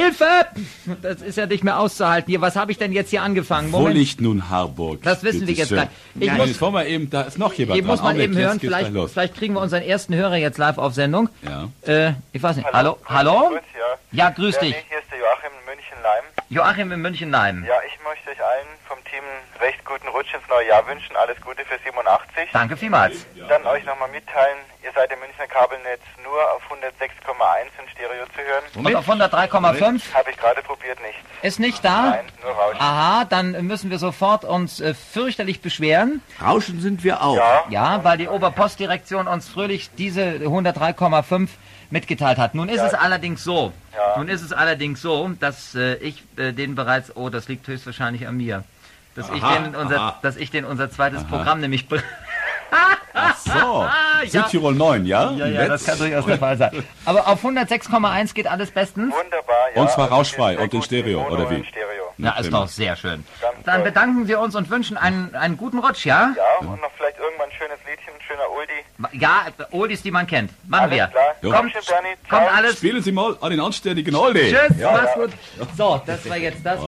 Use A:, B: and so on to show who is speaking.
A: Hilfe! Das ist ja nicht mehr auszuhalten hier. Was habe ich denn jetzt hier angefangen?
B: Wo liegt nun Harburg?
A: Das wissen wir jetzt gleich.
B: Jetzt wollen wir eben, da ist noch jemand
A: Ich muss mal eben hören,
B: Jetzt geht's
A: vielleicht kriegen wir unseren ersten Hörer jetzt live auf Sendung.
B: Ja.
A: Ich weiß nicht. Hallo? Hallo? Ja, grüß dich.
C: Hier ist der Joachim in München-Leim.
A: Joachim in München-Leim.
C: Ja, ich möchte euch allen vom Team recht guten Rutsch ins neue Jahr wünschen. Alles Gute für 87.
A: Danke vielmals.
C: Dann euch nochmal mitteilen, ihr seid im Münchner Kabelnetz nur auf 106,1 in Stereo zu hören.
A: Und auf 103,5?
C: Habe ich gerade probiert, nicht.
A: Ist nicht da?
C: Nein, nur Rauschen.
A: Aha, dann müssen wir sofort uns fürchterlich beschweren.
D: Rauschen sind wir auch.
A: Ja, weil die Oberpostdirektion uns fröhlich diese 103,5 mitgeteilt hat. Nun ist es allerdings so, dass ich den bereits, das liegt höchstwahrscheinlich an mir, dass ich den unser zweites Programm nämlich...
B: Ach so, Südtirol 9, ja?
A: Ja, das kann durchaus der Fall sein. Aber auf 106,1 geht alles bestens?
C: Wunderbar, ja.
B: Und zwar rauschfrei
C: Sehr
B: und in
C: gut
B: Stereo,
C: Mono
B: oder wie?
C: in Stereo.
A: Ja, ist doch sehr schön.
C: Ganz
A: Dann
C: toll.
A: bedanken wir uns und wünschen einen guten Rutsch, ja?
C: Ja, und noch vielleicht irgendwann ein schönes Liedchen, ein schöner Oldie.
A: Ja, Oldies, die man kennt. Machen wir.
C: Alles klar.
B: Jo.
C: Komm schön, Bernie. Ciao.
A: Kommt alles.
B: Spielen Sie mal an den anständigen Oldie.
A: Tschüss, mach's gut. So, das war jetzt das.